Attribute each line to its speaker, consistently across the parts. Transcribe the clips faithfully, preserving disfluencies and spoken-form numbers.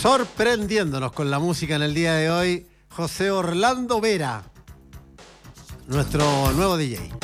Speaker 1: Sorprendiéndonos con la música en el día de hoy, José Orlando Vera, nuestro nuevo D J.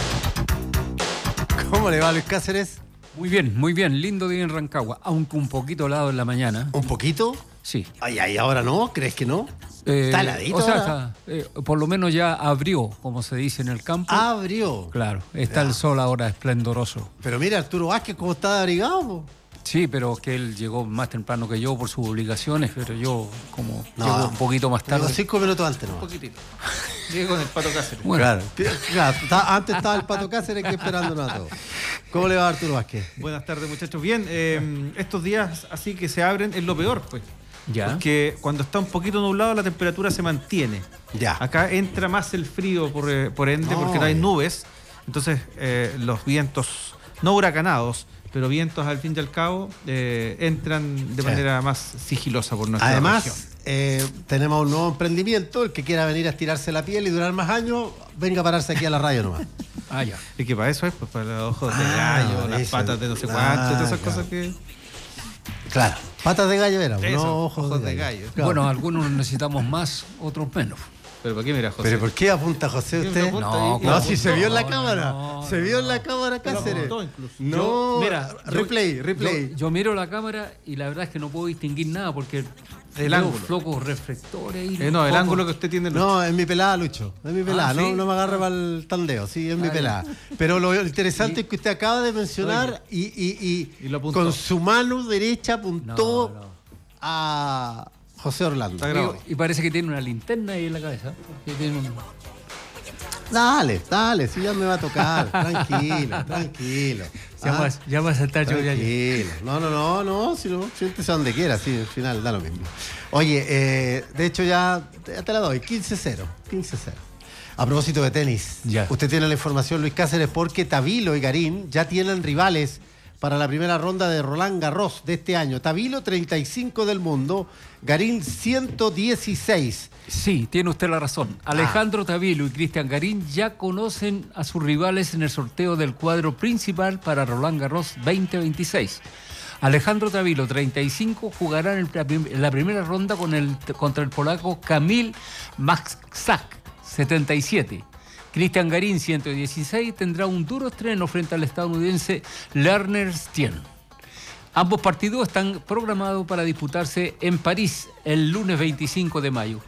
Speaker 1: ¿Cómo le va, Luis Cáceres?
Speaker 2: Muy bien, muy bien. Lindo día en Rancagua, aunque un poquito helado en la mañana.
Speaker 1: ¿Un poquito?
Speaker 2: Sí.
Speaker 1: Ay, ay, ¿ahora no? ¿Crees que no?
Speaker 2: Eh,
Speaker 1: ¿Está heladito
Speaker 2: O sea,
Speaker 1: ahora?
Speaker 2: está, eh, por lo menos ya abrió, como se dice en el campo.
Speaker 1: Abrió.
Speaker 2: Claro, está
Speaker 1: Ya.
Speaker 2: el sol ahora esplendoroso.
Speaker 1: Pero mira, Arturo Vázquez, ¿cómo está de abrigado? Po?
Speaker 2: Sí, pero que él llegó más temprano que yo por sus obligaciones, pero yo como
Speaker 1: No,
Speaker 2: llego un poquito más tarde.
Speaker 1: Llegó cinco minutos antes, ¿no?
Speaker 3: Un poquitito. Llegué con el Pato Cáceres.
Speaker 2: Bueno,
Speaker 1: Claro, claro está- antes estaba el Pato Cáceres que esperándonos a todos. ¿Cómo le va, Arturo Vázquez?
Speaker 3: Buenas tardes, muchachos. Bien, eh, estos días así que se abren es lo peor, pues.
Speaker 2: ya.
Speaker 3: Porque cuando está un poquito nublado la temperatura se mantiene.
Speaker 1: Ya.
Speaker 3: Acá entra más el frío por, eh, por ende,
Speaker 1: No.
Speaker 3: porque no hay nubes. Entonces eh, los vientos, no huracanados, pero vientos al fin y al cabo, eh, entran de
Speaker 1: Sí.
Speaker 3: manera más sigilosa por nuestra región.
Speaker 1: Además, eh, tenemos un nuevo emprendimiento. El que quiera venir a estirarse la piel y durar más años, venga a pararse aquí a la radio nomás.
Speaker 2: Ah, ya.
Speaker 3: Y que para eso es, pues para los ojos de
Speaker 1: Ah,
Speaker 3: gallo, las
Speaker 1: eso.
Speaker 3: patas de no sé
Speaker 1: Ah,
Speaker 3: cuánto, todas esas
Speaker 1: claro.
Speaker 3: cosas que...
Speaker 1: Claro, patas de gallo era,
Speaker 3: Eso,
Speaker 1: no ojos,
Speaker 3: ojos
Speaker 1: de
Speaker 3: de
Speaker 1: gallo.
Speaker 3: gallo.
Speaker 1: Claro.
Speaker 2: Bueno, algunos necesitamos más, otros menos.
Speaker 3: Pero ¿para qué mira, José?
Speaker 1: ¿Pero por qué apunta José
Speaker 3: Sí,
Speaker 1: usted?
Speaker 3: me apunta
Speaker 2: No,
Speaker 3: ahí.
Speaker 1: No,
Speaker 2: no,
Speaker 1: si se vio en la
Speaker 2: no,
Speaker 1: cámara.
Speaker 2: no,
Speaker 1: se vio en la
Speaker 2: no.
Speaker 1: cámara,
Speaker 3: Pero
Speaker 1: Cáceres.
Speaker 3: apuntó incluso.
Speaker 1: No,
Speaker 2: Yo- mira, yo-
Speaker 1: replay, replay.
Speaker 2: Yo, yo miro la cámara y la verdad es que no puedo distinguir nada porque
Speaker 3: El
Speaker 2: veo
Speaker 3: ángulo.
Speaker 2: flocos reflectores. Y
Speaker 3: Eh, no, el
Speaker 2: focos.
Speaker 3: ángulo que usted tiene...
Speaker 1: No, es mi pelada, Lucho. Es mi pelada.
Speaker 2: Ah,
Speaker 1: no,
Speaker 2: ¿sí?
Speaker 1: no me agarre para el tandeo. Sí, es mi
Speaker 2: Ah,
Speaker 1: pelada. Pero lo interesante
Speaker 2: Y-
Speaker 1: es que usted acaba de mencionar y, y, y,
Speaker 3: Y lo apuntó.
Speaker 1: con su mano derecha apuntó
Speaker 2: No, no.
Speaker 1: a José Orlando.
Speaker 3: Está grabado.
Speaker 2: Y, y parece que tiene una linterna ahí en la cabeza. Que tiene un-
Speaker 1: Dale, dale, sí, ya me va a tocar. Tranquilo, tranquilo.
Speaker 2: Ya,
Speaker 1: Ah,
Speaker 2: vas, ya vas a estar yo ya.
Speaker 1: Tranquilo. No, no, no, no, si no, siéntese donde quiera, sí, al final da lo mismo. Oye, eh, de hecho ya, ya te la doy, quince cero, quince cero. A propósito de tenis,
Speaker 2: Ya.
Speaker 1: usted tiene la información, Luis Cáceres, porque Tabilo y Garín ya tienen rivales para la primera ronda de Roland Garros de este año. Tabilo, treinta y cinco del mundo, Garín, ciento dieciséis.
Speaker 2: Sí, tiene usted la razón. Alejandro Tabilo y Cristian Garín ya conocen a sus rivales en el sorteo del cuadro principal para Roland Garros veinte veintiséis. Alejandro Tabilo, treinta y cinco, jugará en, el- en la primera ronda con el, contra el polaco Kamil Maxak, setenta y siete. Cristian Garín, ciento dieciséis, tendrá un duro estreno frente al estadounidense Lerner Stien. Ambos partidos están programados para disputarse en París el lunes veinticinco de mayo.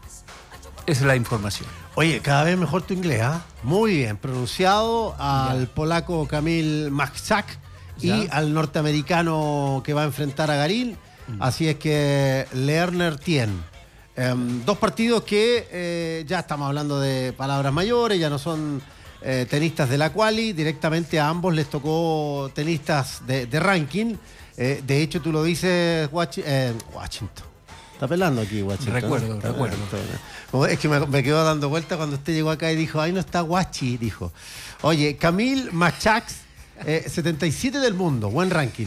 Speaker 2: Esa es la información.
Speaker 1: Oye, cada vez mejor tu inglés, ¿ah? Muy bien, pronunciado al polaco Kamil Maxak y
Speaker 2: Ya.
Speaker 1: al norteamericano que va a enfrentar a Garín. Así es que Lerner Tien. Em, dos partidos que eh, ya estamos hablando de palabras mayores, ya no son eh, tenistas de la quali, directamente a ambos les tocó tenistas de, de ranking. Eh, de hecho, tú lo dices, Wachi- eh, Washington. Está pelando aquí, Washington.
Speaker 2: Recuerdo,
Speaker 1: Está
Speaker 2: recuerdo.
Speaker 1: pelando. Como es que me, me quedó dando vuelta cuando usted llegó acá y dijo, ahí no está Guachi, dijo. Oye, Kamil Machax, eh, setenta y siete del mundo, buen ranking.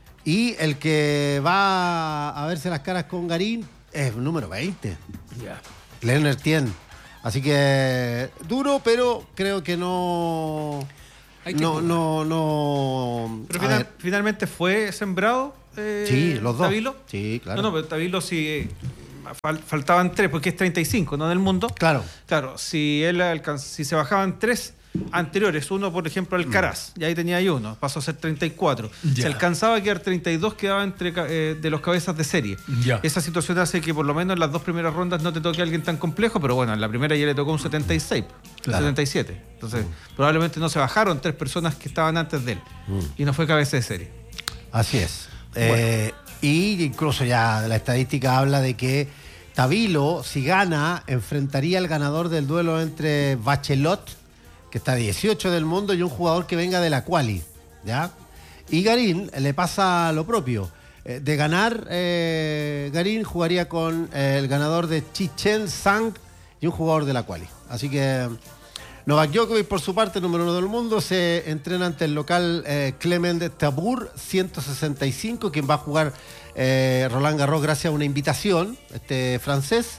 Speaker 1: Y el que va a verse las caras con Garín es número veinte,
Speaker 2: Ya.
Speaker 1: Lerner Tien. Así que duro, pero creo que no...
Speaker 2: Hay que
Speaker 1: No,
Speaker 2: jugar.
Speaker 1: no, no...
Speaker 3: Pero
Speaker 1: a
Speaker 3: final-
Speaker 1: ver,
Speaker 3: finalmente fue sembrado eh,
Speaker 1: Sí, los dos.
Speaker 3: Tabilo.
Speaker 1: Sí, claro.
Speaker 3: No, no, pero Tabilo sí eh, fal- faltaban tres, porque es treinta y cinco, ¿no? Del mundo.
Speaker 1: Claro.
Speaker 3: Claro, si él alcanz- si se bajaban tres anteriores, uno por ejemplo Alcaraz, y ahí tenía ahí uno, pasó a ser treinta y cuatro.
Speaker 2: Ya.
Speaker 3: Si alcanzaba a quedar treinta y dos, quedaba entre ca- eh, de los cabezas de serie.
Speaker 2: Ya.
Speaker 3: Esa situación hace que por lo menos en las dos primeras rondas no te toque a alguien tan complejo, pero bueno, en la primera ya le tocó un setenta y seis,
Speaker 1: Claro.
Speaker 3: setenta y siete. Entonces, probablemente no se bajaron tres personas que estaban antes de él. Y no fue cabeza de serie.
Speaker 1: Así es. Eh, y incluso ya la estadística habla de que Tabilo, si gana, enfrentaría al ganador del duelo entre Bachelot, que está dieciocho del mundo, y un jugador que venga de la quali, ¿ya? Y Garín le pasa lo propio. Eh, de ganar, eh, Garín jugaría con eh, el ganador de Chichen Sang y un jugador de la quali. Así que Novak Djokovic, por su parte, número uno del mundo, se entrena ante el local eh, Clement Tabur, ciento sesenta y cinco, quien va a jugar eh, Roland Garros gracias a una invitación, este francés.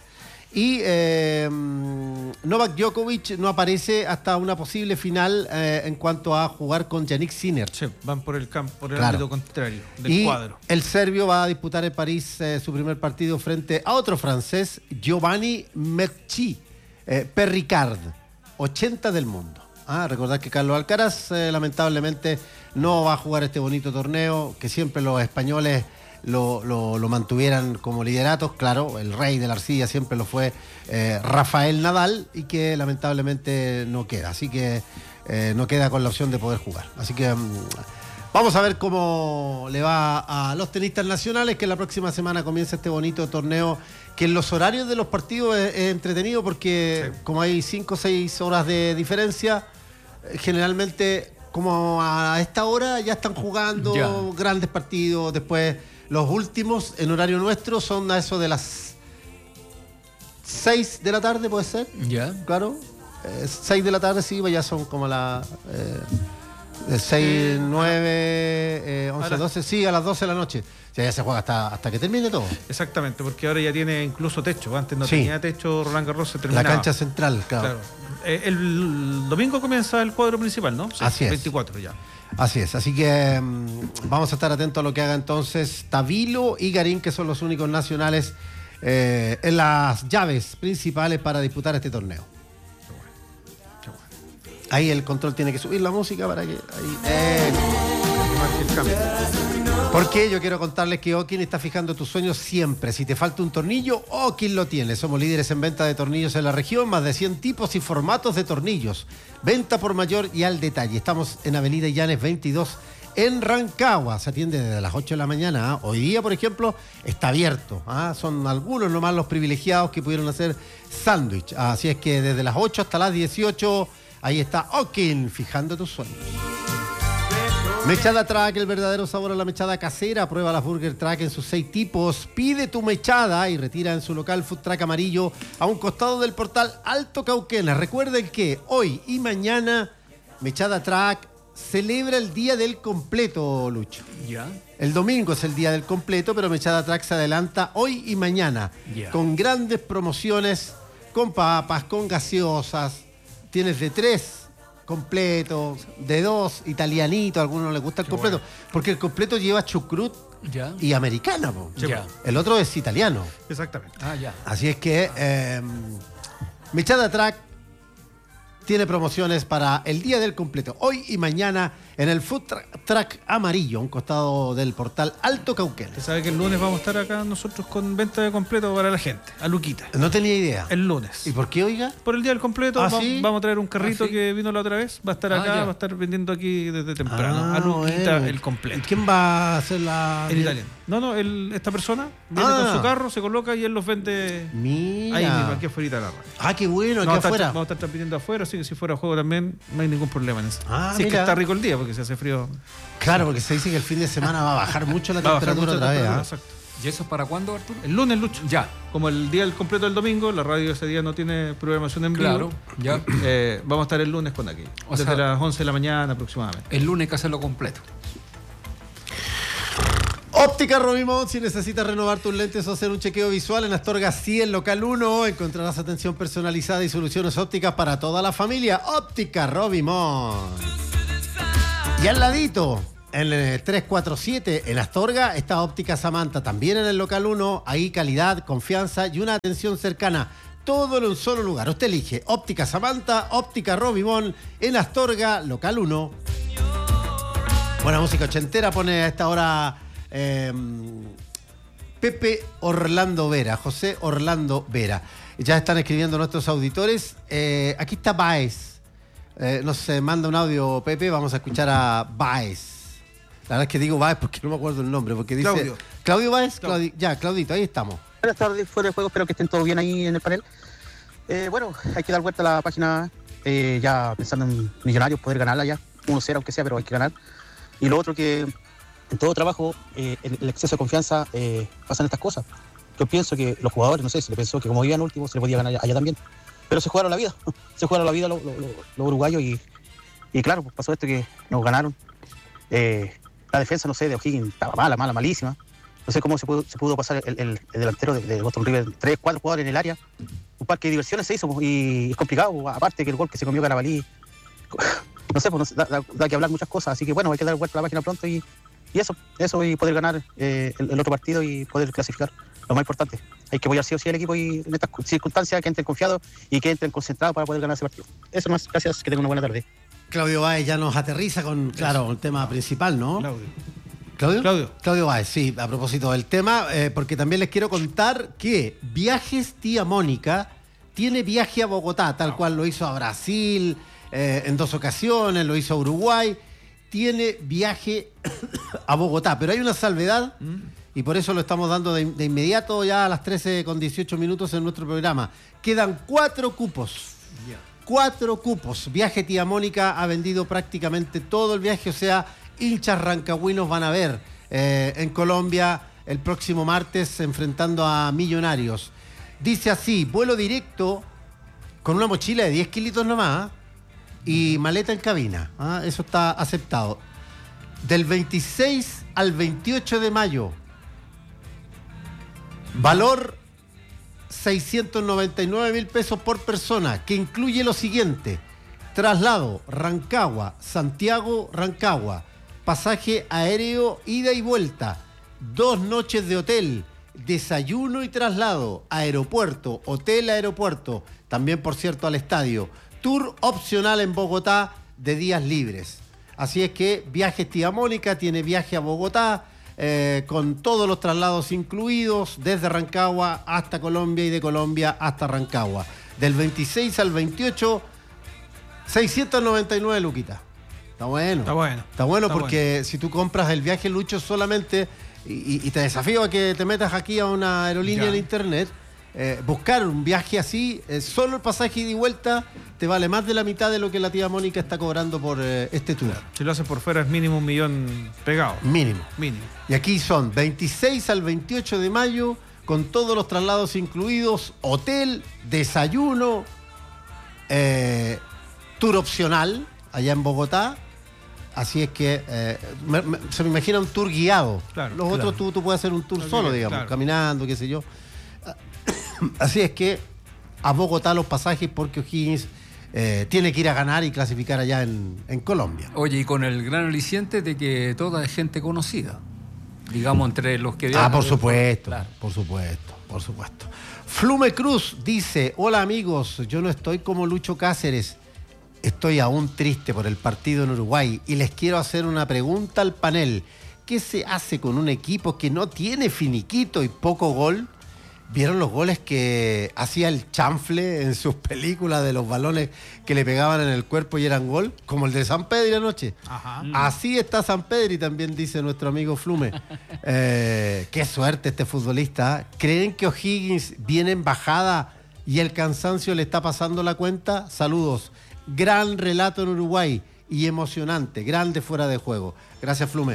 Speaker 1: Y eh, Novak Djokovic no aparece hasta una posible final eh, en cuanto a jugar con Yannick Sinner.
Speaker 3: Sí, van por el campo, por el
Speaker 1: Claro.
Speaker 3: ámbito contrario del
Speaker 1: Y
Speaker 3: cuadro.
Speaker 1: el serbio va a disputar en París eh, su primer partido frente a otro francés, Giovanni Merchi, eh, Perricard, ochenta del mundo. Ah, recordad que Carlos Alcaraz eh, lamentablemente no va a jugar este bonito torneo, que siempre los españoles lo, lo, lo mantuvieran como lideratos. Claro, el rey de la arcilla siempre lo fue eh, Rafael Nadal, y que lamentablemente no queda. Así que eh, no queda con la opción de poder jugar. Así que mm, vamos a ver cómo le va a los tenistas nacionales, que la próxima semana comienza este bonito torneo, que en los horarios de los partidos es, es entretenido porque
Speaker 3: Sí.
Speaker 1: como hay cinco o seis horas de diferencia, eh, generalmente como a esta hora ya están jugando
Speaker 2: Ya.
Speaker 1: grandes partidos. Después los últimos en horario nuestro son a eso de las seis de la tarde, puede ser,
Speaker 2: Ya.
Speaker 1: claro. Eh, seis de la tarde, sí, pues ya son como las eh, seis, nueve, eh, once,
Speaker 3: las-
Speaker 1: doce, sí, a las doce de la noche. O sea, ya se juega hasta, hasta que termine todo.
Speaker 3: Exactamente, porque ahora ya tiene incluso techo. Antes no
Speaker 1: Sí.
Speaker 3: tenía techo, Roland Garros se
Speaker 1: La
Speaker 3: terminaba.
Speaker 1: cancha central, claro.
Speaker 3: Claro. Eh, el domingo comienza el cuadro principal, ¿no? Sí,
Speaker 1: Así es.
Speaker 3: veinticuatro ya.
Speaker 1: Así es, así que mm, vamos a estar atentos a lo que haga entonces Tabilo y Garín, que son los únicos nacionales eh, en las llaves principales para disputar este torneo.
Speaker 3: Qué bueno.
Speaker 1: Ahí el control tiene que subir la música para que... Ahí, eh,
Speaker 3: Que marque el cambio.
Speaker 1: Porque yo quiero contarles que Okin está fijando tus sueños siempre. Si te falta un tornillo, Okin lo tiene. Somos líderes en venta de tornillos en la región, más de cien tipos y formatos de tornillos. Venta por mayor y al detalle. Estamos en Avenida Llanes veintidós en Rancagua. Se atiende desde las ocho de la mañana. ¿ah? Hoy día, por ejemplo, está abierto. ¿ah? Son algunos nomás los privilegiados que pudieron hacer sándwich. Así es que desde las ocho hasta las dieciocho, ahí está Okin fijando tus sueños. Mechada Track, el verdadero sabor a la mechada casera. Prueba las Burger Track en sus seis tipos. Pide tu mechada y retira en su local Food Track amarillo a un costado del portal Alto Cauquenes. Recuerden que hoy y mañana Mechada Track celebra el Día del Completo, Lucho.
Speaker 2: Ya.
Speaker 1: El domingo es el Día del Completo, pero Mechada Track se adelanta hoy y mañana
Speaker 2: Ya.
Speaker 1: con grandes promociones, con papas, con gaseosas. Tienes de tres completo, de dos, italianito, a algunos les gusta el
Speaker 2: Qué
Speaker 1: completo,
Speaker 2: bueno.
Speaker 1: porque el completo lleva chucrut
Speaker 2: Ya.
Speaker 1: y americana, po.
Speaker 2: Ya.
Speaker 1: El otro es italiano.
Speaker 3: Exactamente.
Speaker 2: Ah, ya.
Speaker 1: Así es que eh, Mechada Track tiene promociones para el día del completo, hoy y mañana, en el Food Tra- Track amarillo, a un costado del portal Alto Cauquenes.
Speaker 3: Usted sabe que el lunes vamos a estar acá nosotros con venta de completo para la gente, a Luquita.
Speaker 1: No tenía idea.
Speaker 3: El lunes.
Speaker 1: ¿Y por qué, oiga?
Speaker 3: Por el día del completo
Speaker 1: ¿Ah,
Speaker 3: va-
Speaker 1: sí?
Speaker 3: vamos a traer un carrito
Speaker 2: ¿Ah, sí?
Speaker 3: que vino la otra vez. Va a estar
Speaker 2: Ah,
Speaker 3: acá,
Speaker 2: ya.
Speaker 3: va a estar vendiendo aquí desde temprano.
Speaker 1: Ah,
Speaker 3: a Luquita
Speaker 1: bueno.
Speaker 3: el
Speaker 1: ¿Y
Speaker 3: completo.
Speaker 1: quién va a hacer la...?
Speaker 3: El italiano. No, no, el- esta persona viene
Speaker 1: Ah.
Speaker 3: con su carro, se coloca y él los vende
Speaker 1: Mira.
Speaker 3: ahí mismo, aquí afuera de la radio.
Speaker 1: Ah, qué bueno, aquí
Speaker 3: Vamos a, estar,
Speaker 1: afuera.
Speaker 3: vamos a estar transmitiendo afuera, así que si fuera juego también no hay ningún problema en eso.
Speaker 1: Ah,
Speaker 3: si es que
Speaker 1: mira.
Speaker 3: está rico el día, porque si hace frío
Speaker 1: Claro, porque se dice que el fin de semana va a bajar mucho la
Speaker 3: va a bajar
Speaker 1: temperatura
Speaker 3: mucho
Speaker 1: otra
Speaker 3: la
Speaker 1: vez.
Speaker 3: temperatura,
Speaker 1: ¿ah?
Speaker 3: exacto.
Speaker 2: ¿Y eso es para cuándo, Arturo?
Speaker 3: El lunes, Lucho.
Speaker 2: Ya.
Speaker 3: Como el día del completo del domingo, la radio ese día no tiene programación en vivo.
Speaker 2: Claro, ya.
Speaker 3: Eh, vamos a estar el lunes con aquí.
Speaker 2: O
Speaker 3: desde
Speaker 2: sea-
Speaker 3: las once de la mañana aproximadamente.
Speaker 2: El lunes hay que hacerlo completo.
Speaker 1: Óptica Robimont, si necesitas renovar tus lentes o hacer un chequeo visual en Astorga cien, local uno, encontrarás atención personalizada y soluciones ópticas para toda la familia. Óptica Robimont. Y al ladito, en el trescientos cuarenta y siete, en Astorga, está Óptica Samantha, también en el local uno. Ahí calidad, confianza y una atención cercana. Todo en un solo lugar. Usted elige Óptica Samantha, Óptica Robimont, en Astorga, local uno. Buena música ochentera pone a esta hora eh, Pepe Orlando Vera, José Orlando Vera. Ya están escribiendo nuestros auditores. Eh, aquí está Baez. Eh, nos eh, manda un audio, Pepe. Vamos a escuchar a Baez. La verdad es que digo Baez porque no me acuerdo el nombre. Porque dice,
Speaker 3: Claudio.
Speaker 1: ¿Claudio Baez?
Speaker 3: Claudio.
Speaker 1: Claudi- ya, Claudito, ahí estamos.
Speaker 4: Buenas tardes, fuera de juego, espero que estén todos bien ahí en el panel. Eh, bueno, hay que dar vuelta a la página, eh, ya pensando en Millonarios, poder ganarla ya, uno cero aunque sea, pero hay que ganar. Y lo otro que en todo trabajo, eh, el, el exceso de confianza, eh, pasan estas cosas. Yo pienso que los jugadores, no sé, se le pensó que como iban último, se le podía ganar allá, allá también. Pero se jugaron la vida, se jugaron la vida los, los, los- los uruguayos y, y claro, pues pasó esto que nos ganaron. Eh, la defensa, no sé, de O'Higgins estaba mala, mala, malísima. No sé cómo se pudo, se pudo pasar el, el, el delantero de, de Boston River, tres, cuatro jugadores en el área. Un parque de diversiones se hizo y es complicado, aparte que el gol que se comió Carabalí. No sé, pues da, da, da que hablar muchas cosas, así que bueno, hay que dar vuelta a la página pronto y, y eso, eso y poder ganar eh, el, el otro partido y poder clasificar, lo más importante. Hay que apoyar sí o sí al equipo y en estas circunstancias que entren confiados y que entren concentrados para poder ganar ese partido. Eso más, gracias, que tengan una buena tarde.
Speaker 1: Claudio Báez ya nos aterriza con, claro, el tema principal, ¿no?
Speaker 3: Claudio.
Speaker 1: ¿Claudio?
Speaker 3: Claudio.
Speaker 1: Claudio Báez, sí, a propósito del tema, eh, porque también les quiero contar que Viajes Tía Mónica tiene viaje a Bogotá, tal cual lo hizo a Brasil eh, en dos ocasiones, lo hizo a Uruguay, tiene viaje a Bogotá, pero hay una salvedad mm. y por eso lo estamos dando de, de inmediato ya a las trece con dieciocho minutos en nuestro programa. Quedan cuatro cupos. Yeah. Cuatro cupos. Viaje Tía Mónica ha vendido prácticamente todo el viaje, o sea, hinchas rancagüinos van a ver eh, en Colombia el próximo martes enfrentando a Millonarios. Dice así, vuelo directo con una mochila de diez kilitos nomás y maleta en cabina. ¿Ah? Eso está aceptado. Del veintiséis al veintiocho de mayo. Valor seiscientos noventa y nueve mil pesos por persona, que incluye lo siguiente: traslado Rancagua, Santiago, Rancagua, pasaje aéreo ida y vuelta, dos noches de hotel, desayuno y traslado, aeropuerto, hotel, aeropuerto, también por cierto al estadio, tour opcional en Bogotá de días libres. Así es que Viajes Tía Mónica tiene viaje a Bogotá, Eh, con todos los traslados incluidos, desde Rancagua hasta Colombia y de Colombia hasta Rancagua. Del veintiséis al veintiocho, seiscientos noventa y nueve luquitas. Está bueno.
Speaker 3: Está bueno.
Speaker 1: Está bueno
Speaker 3: Está
Speaker 1: porque
Speaker 3: bueno.
Speaker 1: Si tú compras el viaje Lucho solamente, y, y te desafío a que te metas aquí a una aerolínea en internet, eh, buscar un viaje así, eh, solo el pasaje ida y vuelta te vale más de la mitad de lo que la tía Mónica está cobrando por eh, este tour.
Speaker 3: Si lo hacen por fuera es mínimo un millón pegado.
Speaker 1: Mínimo.
Speaker 3: Mínimo.
Speaker 1: Y aquí son veintiséis al veintiocho de mayo, con todos los traslados incluidos, hotel, desayuno, eh, tour opcional allá en Bogotá. Así es que eh, me, me, se me imagina un tour guiado.
Speaker 3: Claro,
Speaker 1: los
Speaker 3: claro.
Speaker 1: otros tú, tú puedes hacer un tour
Speaker 3: Okay,
Speaker 1: solo, digamos,
Speaker 3: claro.
Speaker 1: caminando, qué sé yo. Así es que a Bogotá los pasajes, porque O'Higgins eh, tiene que ir a ganar y clasificar allá en, en Colombia.
Speaker 2: Oye, y con el gran aliciente de que toda es gente conocida, digamos, entre los que...
Speaker 1: Ah, por supuesto,
Speaker 2: claro.
Speaker 1: por supuesto, por supuesto. Flume Cruz dice, hola amigos, yo no estoy como Lucho Cáceres, estoy aún triste por el partido en Uruguay y les quiero hacer una pregunta al panel. ¿Qué se hace con un equipo que no tiene finiquito y poco gol? ¿Vieron los goles que hacía el chanfle en sus películas de los balones que le pegaban en el cuerpo y eran gol? Como el de San Pedro anoche.
Speaker 3: Ajá.
Speaker 1: Así está San Pedro, y también dice nuestro amigo Flume. Eh, qué suerte este futbolista. ¿Creen que O'Higgins viene en bajada y el cansancio le está pasando la cuenta? Saludos. Gran relato en Uruguay y emocionante. Grande fuera de juego. Gracias, Flume.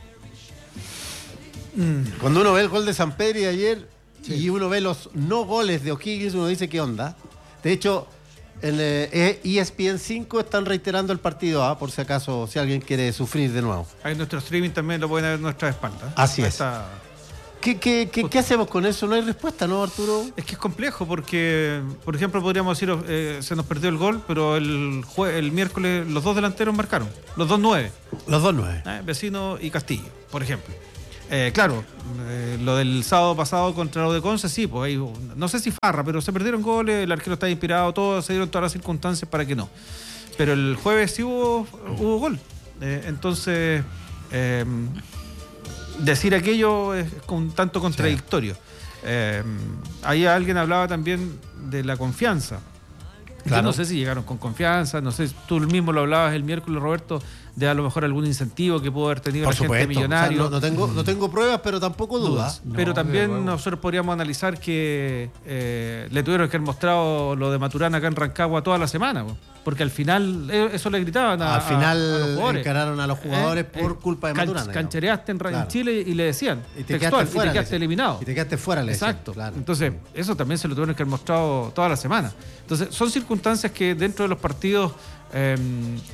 Speaker 1: Mm. Cuando uno ve el gol de San Pedro de ayer... Sí. Y uno ve los no goles de O'Higgins, uno dice, ¿qué onda? De hecho, en eh, E S P N cinco están reiterando el partido, ¿ah? Por si acaso, si alguien quiere sufrir de nuevo.
Speaker 3: Ahí en nuestro streaming también lo pueden ver en nuestra espalda.
Speaker 1: Así
Speaker 3: Ahí
Speaker 1: es.
Speaker 3: Está...
Speaker 1: ¿Qué, qué, qué, ¿Qué hacemos con eso? No hay respuesta, ¿no, Arturo?
Speaker 3: Es que es complejo porque, por ejemplo, podríamos decir, eh, se nos perdió el gol, pero el, jue- el miércoles los dos delanteros marcaron, los dos nueve.
Speaker 1: Los dos nueve.
Speaker 3: ¿eh? Vecino y Castillo, por ejemplo. Eh, claro, eh, lo del sábado pasado contra lo de Conce, sí, pues ahí, no sé si farra, pero se perdieron goles, el arquero está inspirado, todo, se dieron todas las circunstancias para que no. Pero el jueves sí hubo, hubo gol. Eh, entonces, eh, decir aquello es un tanto contradictorio. Sí. Eh, ahí alguien hablaba también de la confianza. Claro. Yo no sé si llegaron con confianza, no sé, tú mismo lo hablabas el miércoles, Roberto, de a lo mejor algún incentivo que pudo haber tenido
Speaker 1: Por
Speaker 3: la
Speaker 1: supuesto.
Speaker 3: gente millonaria.
Speaker 1: O sea, no, no, tengo, no tengo pruebas, pero tampoco dudas.
Speaker 3: dudas. Pero
Speaker 2: No,
Speaker 3: también
Speaker 2: luego.
Speaker 3: nosotros podríamos analizar que eh, le tuvieron que haber mostrado lo de Maturana acá en Rancagua toda la semana, porque al final eso le gritaban a,
Speaker 1: Al final
Speaker 3: a, a los jugadores.
Speaker 1: encararon a los jugadores
Speaker 3: eh,
Speaker 1: por
Speaker 3: eh,
Speaker 1: culpa de
Speaker 3: can,
Speaker 1: Maturana.
Speaker 3: Canchereaste en,
Speaker 1: claro.
Speaker 3: en Chile y le decían,
Speaker 1: y te
Speaker 3: textual,
Speaker 1: quedaste fuera,
Speaker 3: y te quedaste eliminado.
Speaker 1: Y te quedaste fuera, le decían.
Speaker 3: Exacto.
Speaker 1: Claro.
Speaker 3: Entonces, eso también se lo tuvieron que haber mostrado toda la semana. Entonces, son circunstancias que dentro de los partidos eh,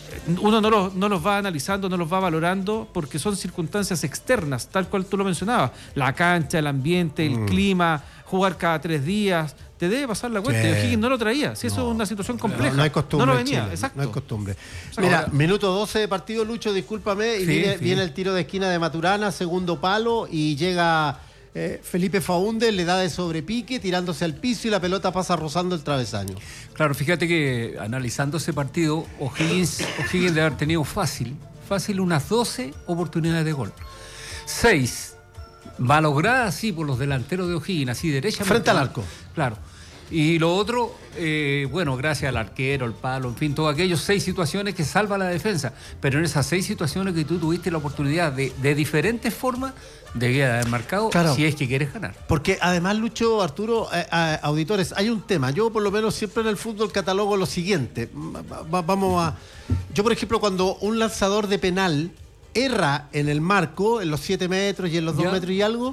Speaker 3: uno no los, no los va analizando, no los va valorando porque son circunstancias externas, tal cual tú lo mencionabas. La cancha, el ambiente, el mm. clima, jugar cada tres días. Te debe pasar la cuenta. Sí. Y O'Higgins no lo traía. Si no, eso es una situación compleja.
Speaker 1: No, no hay costumbre.
Speaker 3: No lo venía,
Speaker 1: Chile,
Speaker 3: exacto.
Speaker 1: No hay costumbre. Mira, ahora, minuto doce de partido, Lucho, discúlpame. Y sí, viene, sí. viene el tiro de esquina de Maturana, segundo palo, y llega eh, Felipe Faúndez, le da de sobrepique, tirándose al piso y la pelota pasa rozando el travesaño.
Speaker 2: Claro, fíjate que analizando ese partido, O'Higgins, O'Higgins debe haber tenido fácil, fácil unas doce oportunidades de gol. seis malogradas, sí, por los delanteros de O'Higgins, así derecha.
Speaker 1: Frente al arco.
Speaker 2: Claro. Y lo otro, eh, bueno, gracias al arquero, el palo, en fin, todos aquellos seis situaciones que salva la defensa. Pero en esas seis situaciones que tú tuviste la oportunidad de, de diferentes formas, de haber marcado, claro, si es que quieres ganar.
Speaker 1: Porque además, Lucho, Arturo, eh, eh, auditores, hay un tema. Yo, por lo menos, siempre en el fútbol catalogo lo siguiente. Va, vamos a... Yo, por ejemplo, cuando un lanzador de penal erra en el marco, en los siete metros y en los dos metros y algo,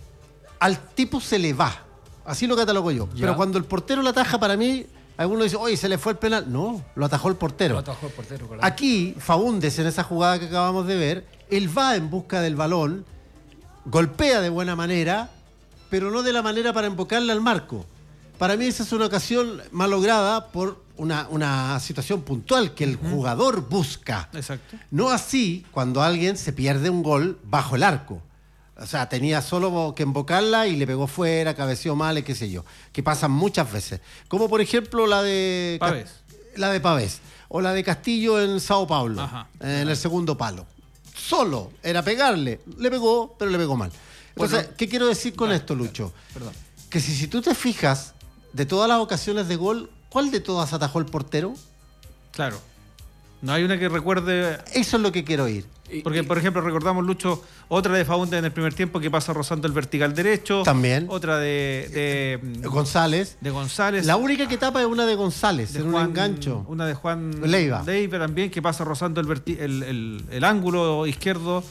Speaker 1: al tipo se le va. Así lo catalogo yo. Ya. Pero cuando el portero la ataja, para mí, algunos dicen, oye, se le fue el penal. No, lo atajó el portero. Lo atajó el portero, claro. Aquí, Faúndez, en esa jugada que acabamos de ver, él va en busca del balón, golpea de buena manera, pero no de la manera para embocarle al marco. Para mí esa es una ocasión malograda por una, una situación puntual que el uh-huh. jugador busca.
Speaker 3: Exacto.
Speaker 1: No así cuando alguien se pierde un gol bajo el arco. O sea, tenía solo que embocarla y le pegó fuera, cabeceó mal, y qué sé yo. Que pasan muchas veces. Como por ejemplo la de
Speaker 3: Pavés.
Speaker 1: La de Pavés. O la de Castillo en Sao Paulo,
Speaker 3: Ajá.
Speaker 1: en Ajá. el segundo palo. Solo era pegarle. Le pegó, pero le pegó mal. Entonces, bueno, ¿qué quiero decir con
Speaker 3: dale,
Speaker 1: esto, Lucho?
Speaker 3: Dale, perdón.
Speaker 1: Que si, si tú te fijas, de todas las ocasiones de gol, ¿cuál de todas atajó el portero?
Speaker 3: Claro. No hay una que recuerde...
Speaker 1: Eso es lo que quiero oír.
Speaker 3: Porque, por ejemplo, recordamos, Lucho, otra de Faúndez en el primer tiempo que pasa rozando el vertical derecho.
Speaker 1: También.
Speaker 3: Otra de... de
Speaker 1: González.
Speaker 3: De González.
Speaker 1: La única que tapa es una de González,
Speaker 3: de
Speaker 1: en
Speaker 3: Juan,
Speaker 1: un engancho.
Speaker 3: Una de Juan
Speaker 1: Leiva.
Speaker 3: Leiva también, que pasa rozando el, verti el, el, el ángulo izquierdo.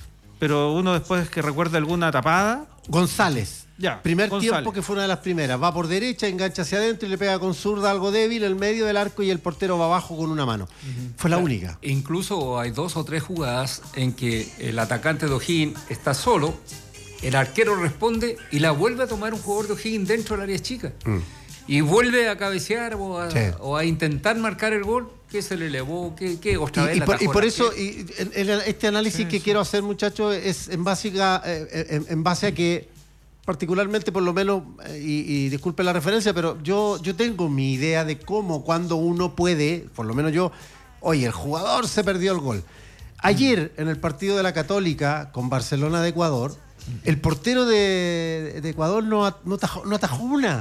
Speaker 3: Pero uno después que recuerda alguna tapada.
Speaker 1: González.
Speaker 3: Ya,
Speaker 1: Primer
Speaker 3: González.
Speaker 1: tiempo que fue una de las primeras. Va por derecha, engancha hacia adentro y le pega con zurda algo débil en el medio del arco y el portero va abajo con una mano. Uh-huh. Fue la única.
Speaker 2: Incluso hay dos o tres jugadas en que el atacante de O'Higgins está solo, el arquero responde y la vuelve a tomar un jugador de O'Higgins dentro del área chica. Mm. Y vuelve a cabecear o a, sí. o a intentar marcar el gol que se le elevó, que, que otra
Speaker 1: y,
Speaker 2: vez
Speaker 1: y
Speaker 2: la
Speaker 1: por, y por eso y, el, el, este análisis sí, que sí. quiero hacer, muchachos, es en base a, en, en base a que particularmente, por lo menos, y, y disculpe la referencia, pero yo, yo tengo mi idea de cómo, cuando uno puede, por lo menos yo, oye, el jugador se perdió el gol. Ayer, en el partido de la Católica con Barcelona de Ecuador, el portero de, de Ecuador no, no, atajó, no atajó una.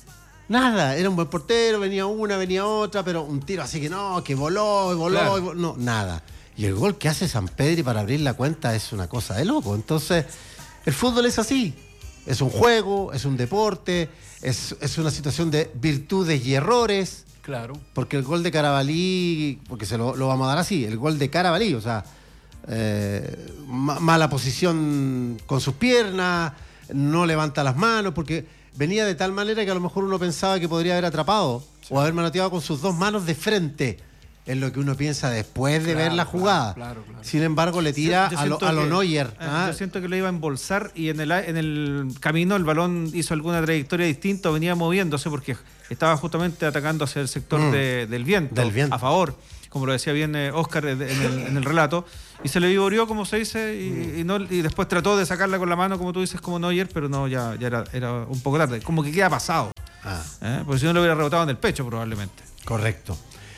Speaker 1: Nada, era un buen portero, venía una, venía otra, pero un tiro así que no, que voló, y voló, claro. y voló, no, nada. Y el gol que hace San Pedri para abrir la cuenta es una cosa de loco. Entonces, el fútbol es así. Es un juego, es un deporte, es, es una situación de virtudes y errores.
Speaker 2: Claro.
Speaker 1: Porque el gol de Carabalí, porque se lo, lo vamos a dar así, el gol de Carabalí, o sea, eh, ma- mala posición con sus piernas, no levanta las manos, porque venía de tal manera que a lo mejor uno pensaba que podría haber atrapado sí. o haber manoteado con sus dos manos de frente. Es lo que uno piensa después de claro, ver la jugada. Claro, claro, claro. Sin embargo, le tira yo, yo a, lo, a lo Neuer.
Speaker 3: Eh, ¿ah? Yo siento que lo iba a embolsar y en el, en el camino el balón hizo alguna trayectoria distinta, venía moviéndose porque estaba justamente atacando hacia el sector mm. de, del, viento,
Speaker 1: del viento,
Speaker 3: a favor, como lo decía bien eh, Oscar en el, en el relato, y se le viborió, como se dice, y, mm. y, no, y después trató de sacarla con la mano, como tú dices, como Neuer, pero no, ya, ya era, era un poco tarde. Como que queda pasado. Ah. ¿Eh? Porque si no lo hubiera rebotado en el pecho, probablemente.
Speaker 1: Correcto.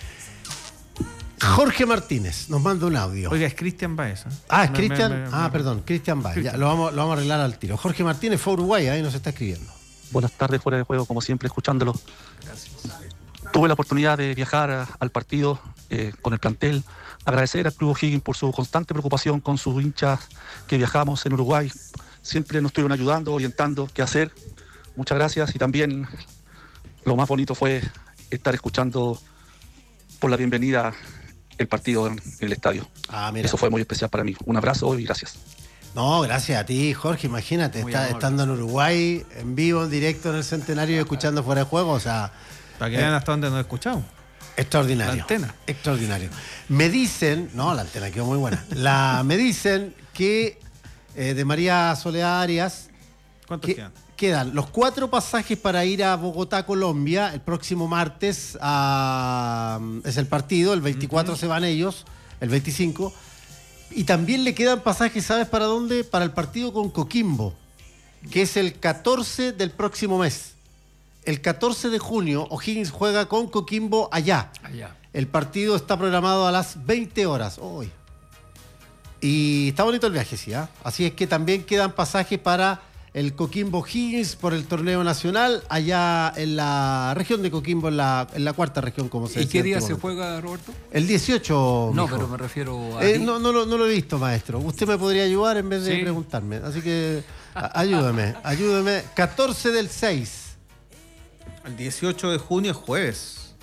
Speaker 1: Jorge Martínez nos manda un audio.
Speaker 3: Oiga, es Cristian Baez. ¿eh?
Speaker 1: Ah, es Cristian. Ah, perdón, Cristian Baez. Ya, lo, vamos, lo vamos a arreglar al tiro. Jorge Martínez fue a Uruguay, ahí nos está escribiendo.
Speaker 5: Buenas tardes, fuera de juego, como siempre, escuchándolo.
Speaker 2: Gracias.
Speaker 5: Tuve la oportunidad de viajar a, al partido eh, con el plantel. Agradecer al Club O'Higgins por su constante preocupación con sus hinchas que viajamos en Uruguay. Siempre nos estuvieron ayudando, orientando qué hacer. Muchas gracias. Y también lo más bonito fue estar escuchando por la bienvenida el partido en el estadio. Ah, mira. Eso fue muy especial para mí. Un abrazo y gracias.
Speaker 1: No, gracias a ti, Jorge. Imagínate, está, estando en Uruguay, en vivo, en directo en el Centenario y escuchando fuera de juego. O sea,
Speaker 3: para que vean eh, hasta dónde nos escuchamos.
Speaker 1: Extraordinario.
Speaker 3: La antena.
Speaker 1: Extraordinario. Me dicen, no, la antena quedó muy buena. La, me dicen que eh, de María Soledad Arias
Speaker 3: ¿Cuántos
Speaker 1: que,
Speaker 3: quedan?
Speaker 1: quedan los cuatro pasajes para ir a Bogotá, Colombia, el próximo martes a, es el partido, el veinticuatro uh-huh. se van ellos, el veinticinco, y también le quedan pasajes, ¿sabes para dónde? Para el partido con Coquimbo, que es el catorce del próximo mes. El catorce de junio, O'Higgins juega con Coquimbo allá.
Speaker 2: Allá.
Speaker 1: El partido está programado a las veinte horas. Hoy. Y está bonito el viaje, sí. ¿eh? Así es que también quedan pasajes para el Coquimbo O'Higgins por el torneo nacional, allá en la región de Coquimbo, en la, en la cuarta región, como se
Speaker 2: ¿Y
Speaker 1: decía
Speaker 2: qué día se
Speaker 1: antiguamente.
Speaker 2: juega, Roberto?
Speaker 1: El dieciocho.
Speaker 2: No,
Speaker 1: mijo.
Speaker 2: pero me refiero a.
Speaker 1: Eh,
Speaker 2: ti.
Speaker 1: no, no, lo- no lo he visto, maestro. Usted me podría ayudar en vez de
Speaker 2: Sí.
Speaker 1: preguntarme. Así que a- ayúdeme, ayúdeme. catorce del seis.
Speaker 3: El dieciocho de junio es jueves.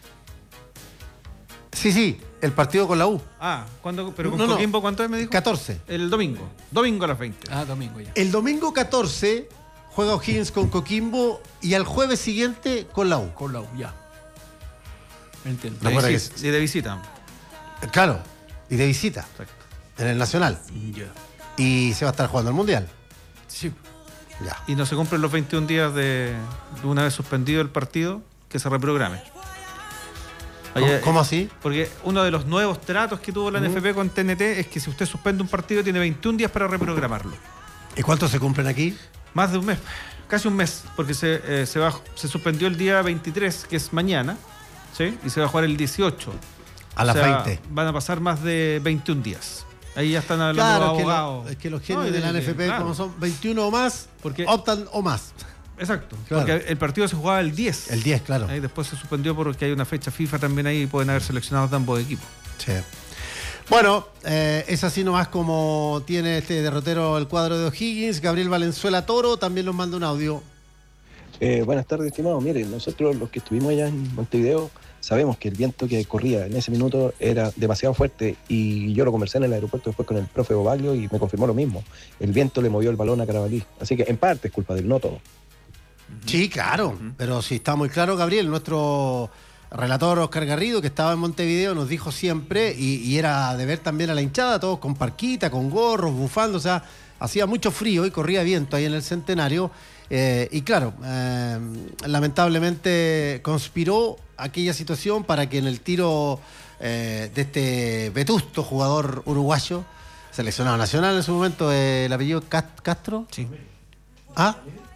Speaker 1: Sí, sí, el partido con la U.
Speaker 3: Ah, ¿cuándo, pero con
Speaker 1: No, no.
Speaker 3: Coquimbo cuánto es, me dijo?
Speaker 1: catorce.
Speaker 3: El domingo. Domingo a las veinte.
Speaker 2: Ah, domingo ya.
Speaker 1: El domingo catorce juega O'Higgins con Coquimbo y al jueves siguiente con la U.
Speaker 2: Con la U, ya. Entiendo.
Speaker 3: De,
Speaker 1: Recuerda
Speaker 3: visi-
Speaker 1: que-
Speaker 3: y de visita.
Speaker 1: Claro, y de visita
Speaker 3: Exacto.
Speaker 1: en el Nacional.
Speaker 2: Ya.
Speaker 1: Y se va a estar jugando el Mundial.
Speaker 2: Sí.
Speaker 1: Ya.
Speaker 3: Y no se cumplen los veintiún días de, de una vez suspendido el partido, que se reprograme.
Speaker 1: ¿Cómo,
Speaker 3: Ayer-
Speaker 1: cómo así?
Speaker 3: Porque uno de los nuevos tratos que tuvo la N F P con T N T es que si usted suspende un partido tiene veintiún días para reprogramarlo.
Speaker 1: ¿Y cuántos se cumplen aquí?
Speaker 3: Más de un mes, casi un mes, porque se, eh, se, va, se suspendió el día veintitrés, que es mañana, ¿sí? Y se va a jugar el dieciocho.
Speaker 1: A las
Speaker 3: O sea,
Speaker 1: veinte.
Speaker 3: Van a pasar más de veintiún días. Ahí ya están hablando
Speaker 1: Claro,
Speaker 3: los
Speaker 1: es que,
Speaker 3: abogados.
Speaker 1: lo- es que los genios
Speaker 3: No, y
Speaker 1: de la N F P,
Speaker 3: claro.
Speaker 1: como son veintiuno o más,
Speaker 3: Porque-
Speaker 1: optan o más.
Speaker 3: Exacto,
Speaker 1: Claro.
Speaker 3: porque el partido se jugaba el diez.
Speaker 1: El diez, claro.
Speaker 3: Ahí después se suspendió porque hay una fecha FIFA también ahí y pueden haber seleccionados de ambos equipos.
Speaker 1: Sí. Bueno, eh, es así nomás como tiene este derrotero el cuadro de O'Higgins. Gabriel Valenzuela Toro también nos manda un audio.
Speaker 6: Eh, buenas tardes, estimado. Miren, nosotros los que estuvimos allá en Montevideo sabemos que el viento que corría en ese minuto era demasiado fuerte y yo lo conversé en el aeropuerto después con el profe Bobaglio y me confirmó lo mismo. El viento le movió el balón a Carabalí. Así que en parte es culpa del no todo.
Speaker 1: Sí, claro, pero sí está muy claro, Gabriel, nuestro relator Oscar Garrido, que estaba en Montevideo, nos dijo siempre, y, y era de ver también a la hinchada, todos con parquita, con gorros, bufando, o sea, hacía mucho frío y corría viento ahí en el Centenario, eh, y claro, eh, lamentablemente conspiró aquella situación para que en el tiro eh, de este vetusto jugador uruguayo, seleccionado nacional en su momento, eh, el apellido Cast- Castro.
Speaker 3: Sí.
Speaker 1: ¿Ah?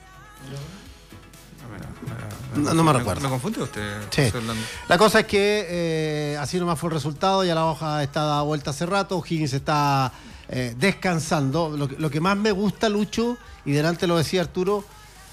Speaker 1: No, no me recuerdo.
Speaker 3: ¿Me confundió usted?
Speaker 1: Sí.
Speaker 3: José Orlando?
Speaker 1: La cosa es que eh, así nomás fue el resultado, ya la hoja está dada vuelta hace rato, O'Higgins está eh, descansando. Lo que, lo que más me gusta, Lucho, y delante lo decía Arturo,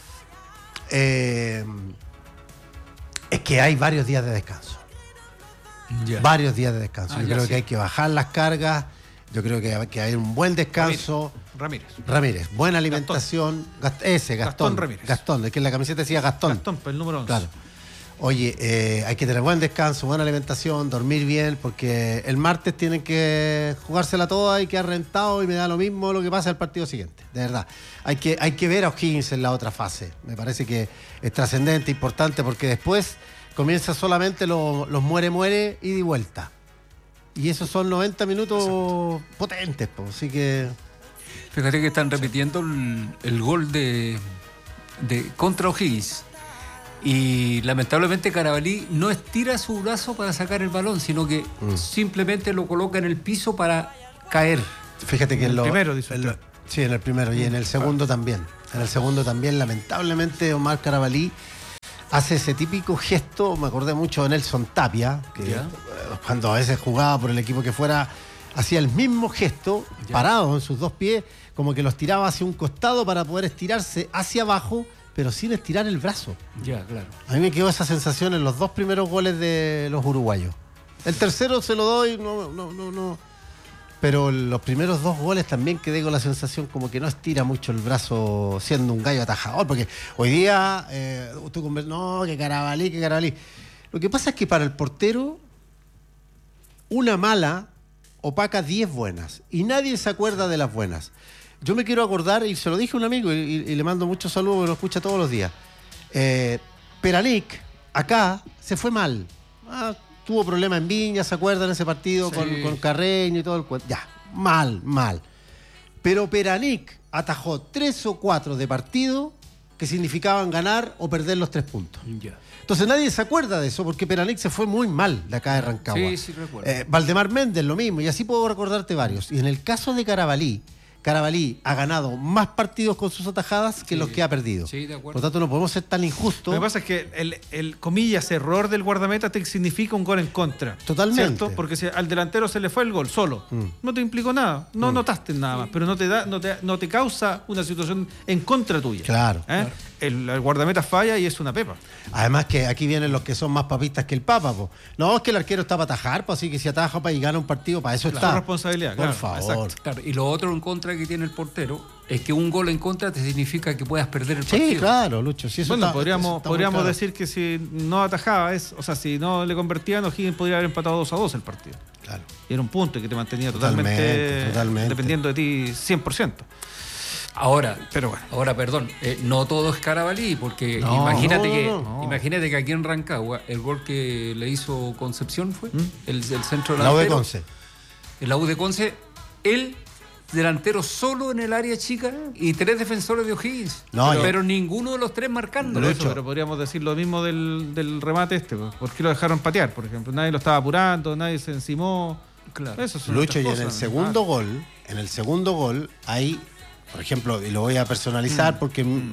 Speaker 1: eh, es que hay varios días de descanso.
Speaker 2: Ya.
Speaker 1: Varios días de descanso.
Speaker 2: Ah,
Speaker 1: Yo
Speaker 2: ya,
Speaker 1: creo
Speaker 2: sí.
Speaker 1: que hay que bajar las cargas, yo creo que hay que hay un buen descanso.
Speaker 3: Ramírez.
Speaker 1: Ramírez, buena alimentación. Gast- ese, Gastón.
Speaker 3: Gastón Ramírez.
Speaker 1: Gastón, es que en la camiseta decía Gastón.
Speaker 3: Gastón, pues, el número once.
Speaker 1: Claro. Oye, eh, hay que tener buen descanso, buena alimentación, dormir bien, porque el martes tienen que jugársela toda y quedar rentado y me da lo mismo lo que pasa el partido siguiente. De verdad. Hay que, hay que ver a O'Higgins en la otra fase. Me parece que es trascendente, importante, porque después comienza solamente lo- los muere-muere y de vuelta. Y esos son noventa minutos Exacto. potentes, po. Así que...
Speaker 2: Fíjate que están repitiendo el, el gol de, de contra O'Higgins. Y lamentablemente Carabalí no estira su brazo para sacar el balón, sino que
Speaker 1: Mm.
Speaker 2: simplemente lo coloca en el piso para caer.
Speaker 1: Fíjate que
Speaker 3: En
Speaker 1: en
Speaker 3: el
Speaker 1: lo-
Speaker 3: primero, dice
Speaker 1: en lo-
Speaker 3: usted.
Speaker 1: Sí, en el primero y en el segundo también. En el segundo también, lamentablemente, Omar Carabalí hace ese típico gesto. Me acordé mucho de Nelson Tapia, que
Speaker 2: Ya.
Speaker 1: eh, cuando a veces jugaba por el equipo que fuera, hacía el mismo gesto,
Speaker 2: Ya.
Speaker 1: parado en sus dos pies, como que los tiraba hacia un costado para poder estirarse hacia abajo, pero sin estirar el brazo.
Speaker 2: Ya, claro.
Speaker 1: A mí me quedó esa sensación en los dos primeros goles de los uruguayos. El tercero se lo doy, no, no, no, no. Pero los primeros dos goles también quedé con la sensación como que no estira mucho el brazo siendo un gallo atajador. Porque hoy día, eh, tú conver- no, que Carabalí, que Carabalí. Lo que pasa es que para el portero, una mala opaca diez buenas. Y nadie se acuerda de las buenas. Yo me quiero acordar, y se lo dije a un amigo, y, y le mando muchos saludos, porque lo escucha todos los días. Eh, Peranic, acá, se fue mal. Ah, tuvo problemas en Viña, ¿se acuerdan ese partido
Speaker 3: Sí.
Speaker 1: con, con Carreño y todo el cuento? Ya, mal, mal. Pero Peranic atajó tres o cuatro de partido que significaban ganar o perder los tres puntos.
Speaker 2: Ya.
Speaker 1: Entonces nadie se acuerda de eso porque Peranic se fue muy mal de acá de Rancagua.
Speaker 2: Sí, sí, recuerdo.
Speaker 1: Eh, Valdemar Méndez lo mismo, y así puedo recordarte varios. Y en el caso de Carabalí, Carabalí ha ganado más partidos con sus atajadas que
Speaker 2: Sí.
Speaker 1: los que ha perdido.
Speaker 2: Sí, de acuerdo.
Speaker 1: Por tanto, no podemos ser tan
Speaker 3: Lo
Speaker 1: injustos.
Speaker 3: que pasa es que el, el, comillas, error del guardameta te significa un gol en contra.
Speaker 1: Totalmente.
Speaker 3: ¿Cierto? Porque si al delantero se le fue el gol solo,
Speaker 1: Mm.
Speaker 3: no te implicó nada, no notaste nada más, pero no te da, no te, no te causa una situación en contra tuya.
Speaker 1: Claro,
Speaker 3: ¿Eh?
Speaker 1: claro.
Speaker 3: El, el guardameta falla y es una pepa.
Speaker 1: Además que aquí vienen los que son más papistas que el Papa, po. No, es que el arquero está para atajar, pues así que si ataja para y gana un partido, para eso
Speaker 3: Claro,
Speaker 1: está.
Speaker 3: su responsabilidad,
Speaker 1: Por
Speaker 3: claro,
Speaker 1: favor.
Speaker 3: exacto.
Speaker 2: Claro, y lo otro en contra que tiene el portero es que un gol en contra te significa que puedas perder el partido.
Speaker 1: Sí, claro, Lucho. Si eso
Speaker 3: Bueno,
Speaker 1: está- eso
Speaker 3: podríamos,
Speaker 1: está muy
Speaker 3: podríamos
Speaker 1: claro.
Speaker 3: decir que si no atajaba, es, o sea, si no le convertían, O'Higgins podría haber empatado dos a dos el partido.
Speaker 1: Claro.
Speaker 3: Y era un punto que te mantenía totalmente,
Speaker 1: Totalmente, totalmente.
Speaker 3: dependiendo de ti cien por ciento.
Speaker 2: Ahora,
Speaker 3: Pero bueno.
Speaker 2: ahora, perdón, eh, no todo es Carabalí, porque
Speaker 1: No,
Speaker 2: imagínate
Speaker 1: no,
Speaker 2: que
Speaker 1: no, no.
Speaker 2: imagínate que aquí en Rancagua el gol que le hizo Concepción fue el, el centro
Speaker 1: La U de
Speaker 2: delantero.
Speaker 1: Conce.
Speaker 2: En la U de Conce, el delantero solo en el área chica y tres defensores de O'Higgins.
Speaker 1: No,
Speaker 2: pero,
Speaker 1: yo-
Speaker 2: pero ninguno de los tres marcando.
Speaker 3: Por eso, pero podríamos decir lo mismo del, del remate este. pues. ¿Por qué lo dejaron patear, por ejemplo? Nadie lo estaba apurando, nadie se encimó.
Speaker 2: Claro.
Speaker 3: Eso son
Speaker 1: Lucho,
Speaker 3: otras
Speaker 1: y en el
Speaker 3: cosas,
Speaker 1: segundo
Speaker 3: ¿no?
Speaker 1: gol, en el segundo gol, hay, por ejemplo, y lo voy a personalizar porque mm,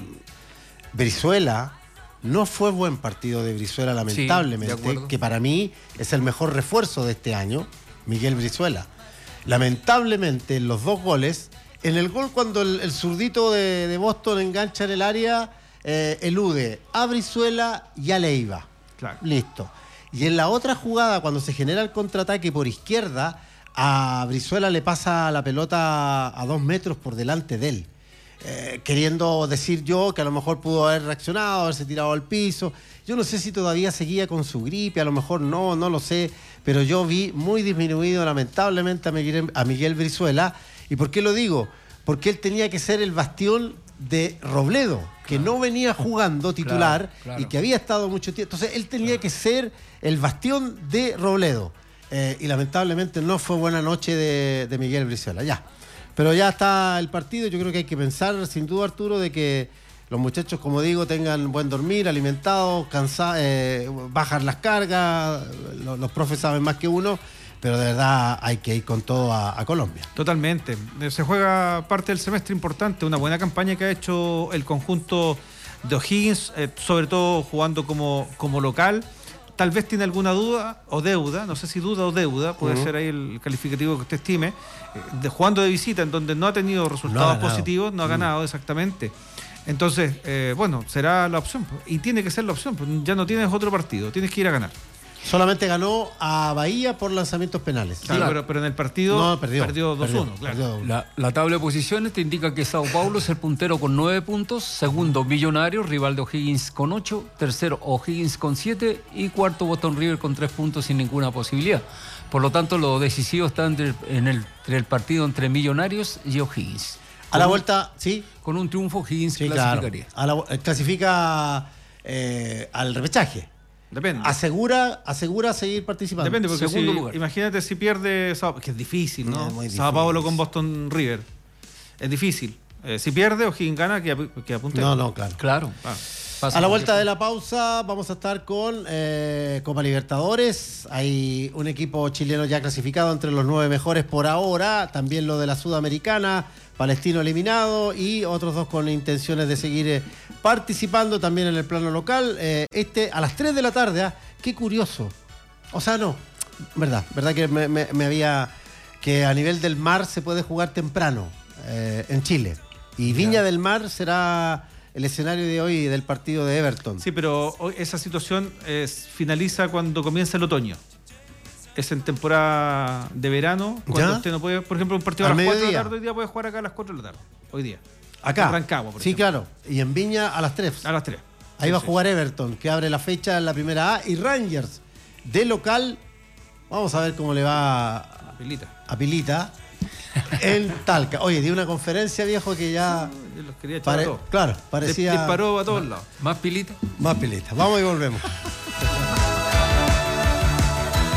Speaker 1: Brizuela no fue buen partido de Brizuela,
Speaker 2: de
Speaker 1: lamentablemente,
Speaker 2: acuerdo.
Speaker 1: que para mí es el mejor refuerzo de este año, Miguel Brizuela. Lamentablemente, en los dos goles, en el gol cuando el, el zurdito de, de Boston engancha en el área, eh, elude a Brizuela y a Leiva.
Speaker 3: Claro.
Speaker 1: Listo. Y en la otra jugada, cuando se genera el contraataque por izquierda, a Brizuela le pasa la pelota a dos metros por delante de él. Eh, queriendo decir yo que a lo mejor pudo haber reaccionado, haberse tirado al piso. Yo no sé si todavía seguía con su gripe, a lo mejor no, no lo sé. Pero yo vi muy disminuido lamentablemente a Miguel, a Miguel Brizuela. ¿Y por qué lo digo? Porque él tenía que ser el bastión de Robledo, que no venía jugando titular
Speaker 2: Claro, claro.
Speaker 1: y que había estado mucho tiempo. Entonces él tenía que ser el bastión de Robledo. Eh, y lamentablemente no fue buena noche de, de Miguel Brizuela. Ya. Pero ya está el partido. Yo creo que hay que pensar, sin duda, Arturo, de que los muchachos, como digo, tengan buen dormir, alimentados, cansa, eh, bajar las cargas. Los, los profes saben más que uno, pero de verdad hay que ir con todo a, a Colombia.
Speaker 3: Totalmente. Eh, Se juega parte del semestre importante, una buena campaña que ha hecho el conjunto de O'Higgins, eh, sobre todo jugando como, como local. Tal vez tiene alguna duda o deuda, no sé si duda o deuda, puede
Speaker 1: Uh-huh.
Speaker 3: ser ahí el calificativo que usted estime, eh, de jugando de visita en donde no ha tenido resultados
Speaker 1: ganado.
Speaker 3: positivos, no ha ganado exactamente. Entonces, eh, bueno, será la opción, pues, y tiene que ser la opción, pues, ya no tienes otro partido, tienes que ir a ganar.
Speaker 1: Solamente ganó a Bahía por lanzamientos penales.
Speaker 3: Claro, pero, pero en el partido
Speaker 1: No, perdió.
Speaker 3: perdió dos uno,
Speaker 1: perdió,
Speaker 3: claro.
Speaker 1: perdió dos uno.
Speaker 2: La, la tabla de posiciones te indica que Sao Paulo es el puntero con nueve puntos, segundo Millonarios, rival de O'Higgins con ocho, tercero O'Higgins con siete y cuarto Boston River con tres puntos sin ninguna posibilidad. Por lo tanto, lo decisivo está entre, en el, entre el partido entre Millonarios y O'Higgins.
Speaker 1: A la
Speaker 2: Con-
Speaker 1: vuelta, sí.
Speaker 2: Con un triunfo O'Higgins
Speaker 1: Sí, claro.
Speaker 2: clasificaría.
Speaker 1: A la- eh, clasifica eh, al repechaje.
Speaker 3: Depende.
Speaker 1: Asegura, asegura seguir participando.
Speaker 3: Depende, porque
Speaker 2: Segundo
Speaker 3: si-
Speaker 2: lugar.
Speaker 3: imagínate si pierde Sao, que es difícil, ¿no?
Speaker 1: Es muy
Speaker 3: Sao
Speaker 1: difícil.
Speaker 3: Paulo con Boston River. Es difícil. Eh, si pierde, O'Higgins gana, que, que apunte.
Speaker 1: No, no, claro.
Speaker 2: Claro.
Speaker 3: Ah.
Speaker 2: Pasa
Speaker 1: A la
Speaker 2: por
Speaker 1: vuelta
Speaker 2: que-
Speaker 1: de la pausa vamos a estar con eh, Copa Libertadores. Hay un equipo chileno ya clasificado entre los nueve mejores por ahora. También lo de la Sudamericana, Palestino eliminado y otros dos con intenciones de seguir eh, participando también en el plano local. Eh, este a las tres de la tarde. ¿Ah? Qué curioso. O sea, no. Verdad, verdad que me, me- me había... que a nivel del mar se puede jugar temprano eh, en Chile. Y Viña del Mar será el escenario de hoy del partido de Everton.
Speaker 3: Sí, pero hoy esa situación es- finaliza cuando comienza el otoño. Es en temporada de verano, cuando
Speaker 1: ¿Ya?
Speaker 3: usted no puede, por ejemplo, un partido a
Speaker 1: Al
Speaker 3: las cuatro de
Speaker 1: mediodía.
Speaker 3: la tarde, hoy día puede jugar acá a las cuatro de la tarde. Hoy día.
Speaker 1: Acá.
Speaker 3: En Rancagua, por
Speaker 1: Sí,
Speaker 3: ejemplo.
Speaker 1: claro. Y en Viña a las tres.
Speaker 3: A las tres.
Speaker 1: Ahí
Speaker 3: Sí,
Speaker 1: va a
Speaker 3: sí.
Speaker 1: jugar Everton, que abre la fecha en la primera A. Y Rangers, de local. Vamos a ver cómo le va a,
Speaker 3: Pilita.
Speaker 1: a Pilita en Talca. Oye, dio una conferencia, viejo, que ya...
Speaker 3: Yo los quería echar a
Speaker 1: pare-
Speaker 3: todos.
Speaker 1: claro,
Speaker 3: Dis-
Speaker 1: parecía...
Speaker 3: Disparó a todos lados.
Speaker 2: Más pilita.
Speaker 1: Más Pilita. Vamos y volvemos.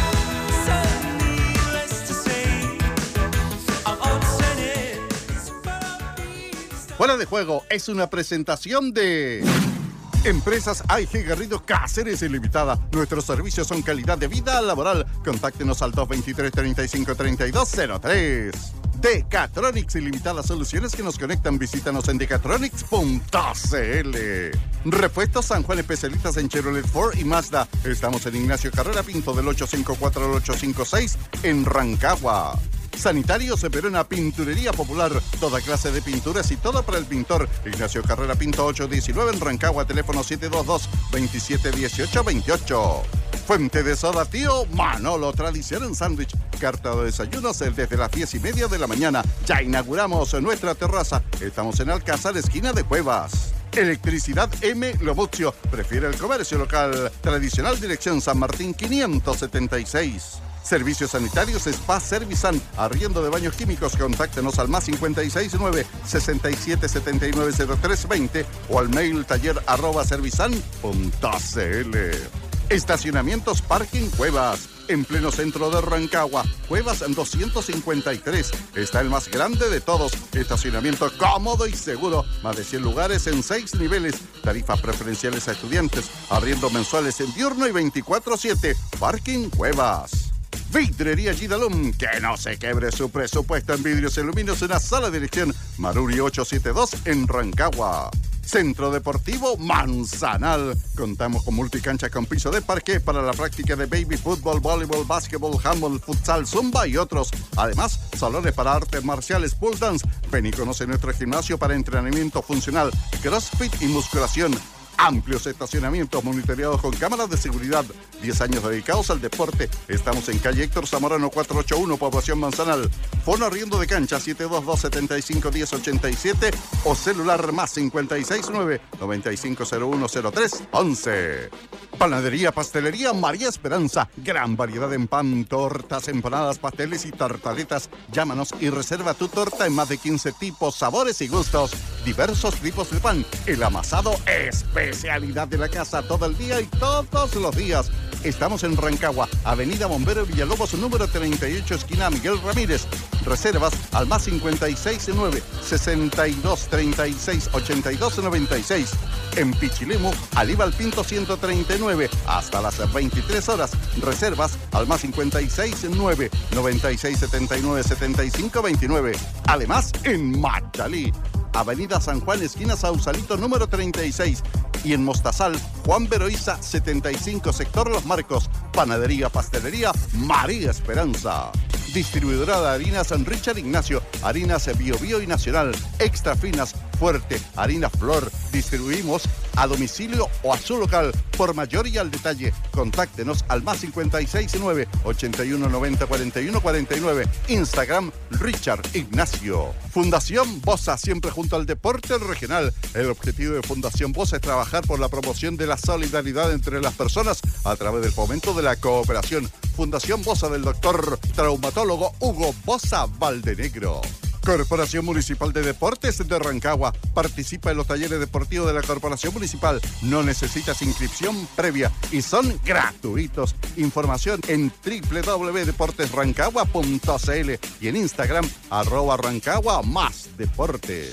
Speaker 7: Fuera de Juego es una presentación de Empresas A I G Garrido Cáceres Ilimitada. Nuestros servicios son calidad de vida laboral. Contáctenos al dos veintitrés, treinta y cinco, treinta y dos cero tres. Decatronics Ilimitada, soluciones que nos conectan. Visítanos en decatronics punto c l. Repuestos San Juan, especialistas en Chevrolet, Ford y Mazda. Estamos en Ignacio Carrera Pinto del ocho cinco cuatro al ocho cinco seis en Rancagua. Sanitarios Verona, Pinturería Popular, toda clase de pinturas y todo para el pintor. Ignacio Carrera Pinto ocho diecinueve en Rancagua, teléfono siete dos dos, veintisiete dieciocho veintiocho. Fuente de Soda Tío Manolo, tradición en sándwich. Carta de desayunos desde las diez y media de la mañana. Ya inauguramos nuestra terraza. Estamos en Alcázar, esquina de Cuevas. Electricidad M. Lobucio. Prefiere el comercio local. Tradicional, dirección San Martín quinientos setenta y seis. Servicios sanitarios Spa Servisan. Arriendo de baños químicos. Contáctenos al más cincuenta y seis nueve, sesenta y siete setenta y nueve cero tres veinte o al mail taller arroba servisan punto c l. Estacionamientos Parking Cuevas. En pleno centro de Rancagua, Cuevas doscientos cincuenta y tres. Está el más grande de todos. Estacionamiento cómodo y seguro. Más de cien lugares en seis niveles. Tarifas preferenciales a estudiantes. Arriendo mensuales en diurno y veinticuatro siete. Parking Cuevas. Vidrería Gidalum, que no se quebre su presupuesto en vidrios y aluminios en la sala de dirección Maruri ochocientos setenta y dos en Rancagua. Centro Deportivo Manzanal. Contamos con multicancha con piso de parqué para la práctica de baby fútbol, voleibol, básquetbol, handball, futsal, zumba y otros. Además, salones para artes marciales, pole dance. Ven y conoce nuestro gimnasio para entrenamiento funcional, crossfit y musculación. Amplios estacionamientos monitoreados con cámaras de seguridad. diez años dedicados al deporte. Estamos en calle Héctor Zamorano cuatrocientos ochenta y uno, Población Manzanal. Fono arriendo de cancha siete dos dos, setenta y cinco diez ochenta y siete o celular más cincuenta y seis nueve, noventa y cinco cero uno cero tres once. Panadería Pastelería María Esperanza. Gran variedad en pan, tortas, empanadas, pasteles y tartaletas. Llámanos y reserva tu torta en más de quince tipos, sabores y gustos. Diversos tipos de pan. El amasado especialidad de la casa todo el día y todos los días. Estamos en Rancagua, Avenida Bombero Villalobos, número treinta y ocho, esquina Miguel Ramírez. Reservas al más cincuenta y seis nueve, sesenta y dos treinta y seis ochenta y dos noventa y seis. En Pichilemu, Aníbal Pinto ciento treinta y nueve, hasta las veintitrés horas. Reservas al más cincuenta y seis nueve, noventa y seis setenta y nueve setenta y cinco veintinueve. Además, en Machalí, Avenida San Juan, esquina Sausalito, número treinta y seis. Y en Mostazal, Juan Beroiza, setenta y cinco, sector Los Marcos. Panadería, pastelería, María Esperanza. Distribuidora de harinas San Richard Ignacio, harinas Bio Bio y Nacional, extra finas, fuerte, harina Flor. Distribuimos a domicilio o a su local. Por mayor y al detalle, contáctenos al más cincuenta y seis nueve, ochenta y uno noventa cuarenta y uno cuarenta y nueve. Instagram Richard Ignacio. Fundación Bosa, siempre junto al deporte regional. El objetivo de Fundación Bosa es trabajar por la promoción de la solidaridad entre las personas a través del fomento de la cooperación. Fundación Bosa del doctor traumatólogo Hugo Bosa Valdenegro. Corporación Municipal de Deportes de Rancagua. Participa en los talleres deportivos de la Corporación Municipal. No necesitas inscripción previa y son gratuitos. Información en doble u doble u doble u punto deportes rancagua punto c l y en Instagram arroba Rancagua más deporte.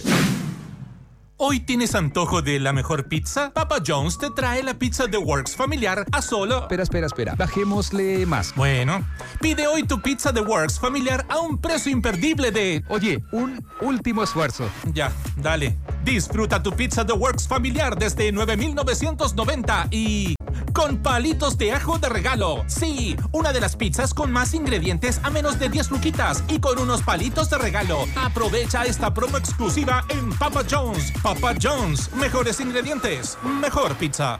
Speaker 8: ¿Hoy tienes antojo de la mejor pizza? Papa John's te trae la pizza The Works familiar a solo...
Speaker 9: Espera, espera, espera. Bajémosle más.
Speaker 8: Bueno, pide hoy tu pizza The Works familiar a un precio imperdible de...
Speaker 9: Oye, un último esfuerzo.
Speaker 8: Ya, dale. Disfruta tu pizza The Works familiar desde nueve mil novecientos noventa y... con palitos de ajo de regalo. Sí, una de las pizzas con más ingredientes a menos de diez luquitas y con unos palitos de regalo. Aprovecha esta promo exclusiva en Papa John's. Papa John's, mejores ingredientes, mejor pizza.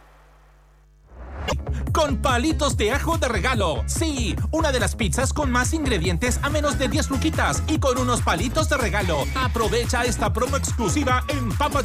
Speaker 8: Con palitos de ajo de regalo. Sí, una de las pizzas con más ingredientes a menos de diez luquitas y con unos palitos de regalo. Aprovecha esta promo exclusiva en Papa